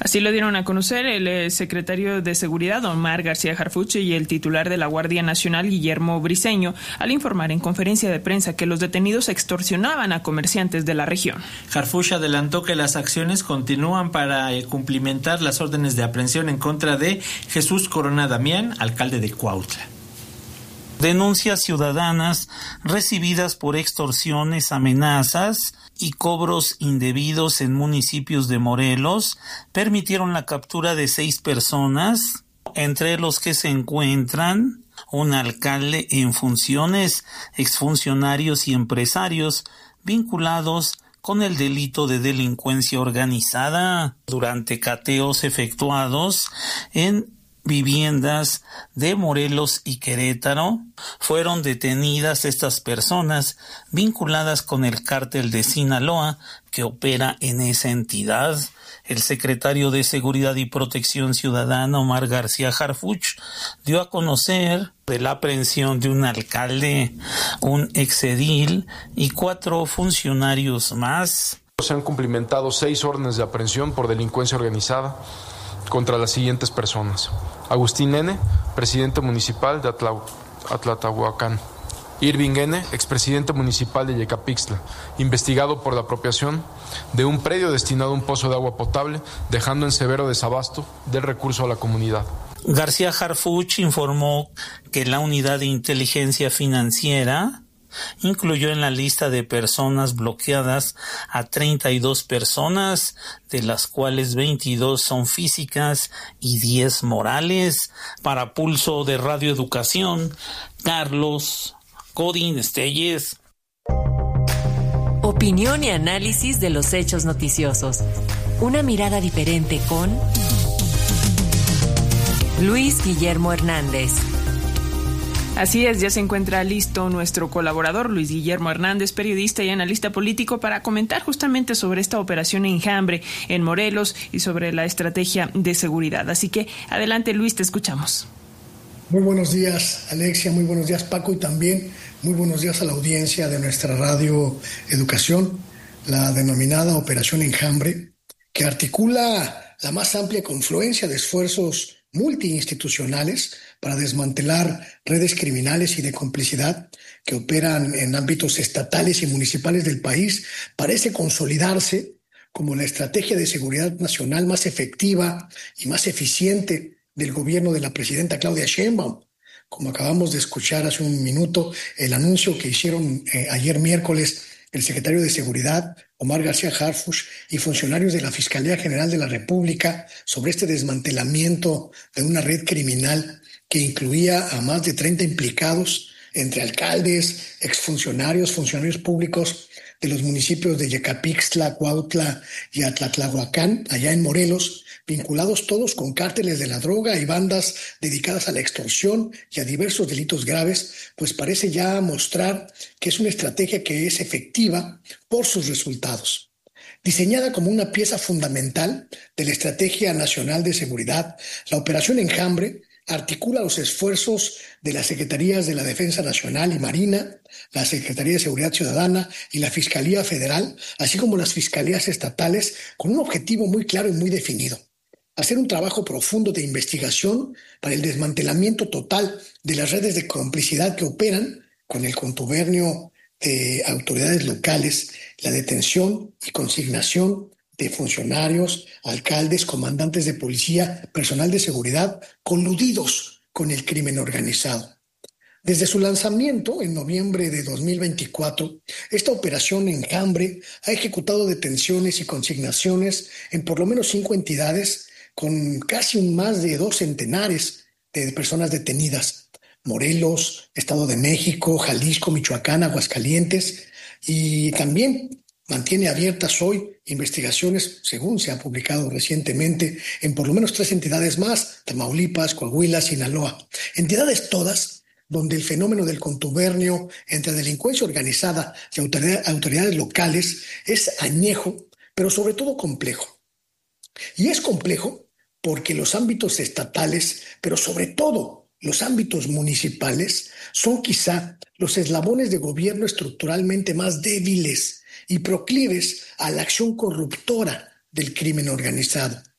Así lo dieron a conocer el secretario de Seguridad, Omar García Harfuch, y el titular de la Guardia Nacional, Guillermo Briceño, al informar en conferencia de prensa que los detenidos extorsionaban a comerciantes de la región. Harfuch adelantó que las acciones continúan para cumplimentar las órdenes de aprehensión en contra de Jesús Corona Damián, alcalde de Cuautla. Denuncias ciudadanas recibidas por extorsiones, amenazas y cobros indebidos en municipios de Morelos permitieron la captura de 6 personas, entre los que se encuentran un alcalde en funciones, exfuncionarios y empresarios vinculados con el delito de delincuencia organizada. Durante cateos efectuados en viviendas de Morelos y Querétaro, fueron detenidas estas personas vinculadas con el cártel de Sinaloa que opera en esa entidad. El secretario de Seguridad y Protección Ciudadana, Omar García Harfuch, dio a conocer de la aprehensión de un alcalde, un exedil y 4 funcionarios más. Se han cumplimentado 6 órdenes de aprehensión por delincuencia organizada contra las siguientes personas: Agustín N., presidente municipal de Atlatahuacán; Irving N., expresidente municipal de Yecapixtla, investigado por la apropiación de un predio destinado a un pozo de agua potable, dejando en severo desabasto del recurso a la comunidad. García Harfuch informó que la unidad de inteligencia financiera incluyó en la lista de personas bloqueadas a 32 personas, de las cuales 22 son físicas y 10 morales. Para Pulso de Radio Educación, Carlos Godín Estelles. Opinión y análisis de los hechos noticiosos. Una mirada diferente con Luis Guillermo Hernández. Así es, ya se encuentra listo nuestro colaborador Luis Guillermo Hernández, periodista y analista político, para comentar justamente sobre esta operación Enjambre en Morelos y sobre la estrategia de seguridad. Así que adelante, Luis, te escuchamos. Muy buenos días, Alexia, muy buenos días, Paco, y también muy buenos días a la audiencia de nuestra Radio Educación, la denominada Operación Enjambre, que articula la más amplia confluencia de esfuerzos multiinstitucionales para desmantelar redes criminales y de complicidad que operan en ámbitos estatales y municipales del país, parece consolidarse como la estrategia de seguridad nacional más efectiva y más eficiente del gobierno de la presidenta Claudia Sheinbaum. Como acabamos de escuchar hace un minuto, el anuncio que hicieron ayer miércoles el secretario de Seguridad, Omar García Harfuch, y funcionarios de la Fiscalía General de la República sobre este desmantelamiento de una red criminal que incluía a más de 30 implicados, entre alcaldes, exfuncionarios, funcionarios públicos de los municipios de Yecapixtla, Cuautla y Atlatlahuacán, allá en Morelos, vinculados todos con cárteles de la droga y bandas dedicadas a la extorsión y a diversos delitos graves, pues parece ya mostrar que es una estrategia que es efectiva por sus resultados. Diseñada como una pieza fundamental de la Estrategia Nacional de Seguridad, la Operación Enjambre articula los esfuerzos de las Secretarías de la Defensa Nacional y Marina, la Secretaría de Seguridad Ciudadana y la Fiscalía Federal, así como las fiscalías estatales, con un objetivo muy claro y muy definido: hacer un trabajo profundo de investigación para el desmantelamiento total de las redes de complicidad que operan con el contubernio de autoridades locales, la detención y consignación de funcionarios, alcaldes, comandantes de policía, personal de seguridad, coludidos con el crimen organizado. Desde su lanzamiento en noviembre de 2024, esta operación Enjambre ha ejecutado detenciones y consignaciones en por lo menos 5 entidades, con casi más de 2 centenares de personas detenidas: Morelos, Estado de México, Jalisco, Michoacán, Aguascalientes, y también mantiene abiertas hoy investigaciones, según se ha publicado recientemente, en por lo menos 3 entidades más: Tamaulipas, Coahuila, Sinaloa. Entidades todas donde el fenómeno del contubernio entre delincuencia organizada y autoridades locales es añejo, pero sobre todo complejo. Y es complejo porque los ámbitos estatales, pero sobre todo los ámbitos municipales, son quizá los eslabones de gobierno estructuralmente más débiles y proclives a la acción corruptora del crimen organizado.